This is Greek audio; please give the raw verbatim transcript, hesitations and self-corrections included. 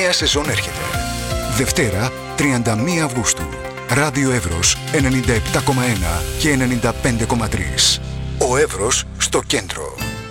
νέα σεζόν έρχεται. Δευτέρα, τριάντα μία Αυγούστου. Ράδιο Εύρος ενενήντα επτά κόμμα ένα και ενενήντα πέντε κόμμα τρία. Ο Εύρος στο κέντρο.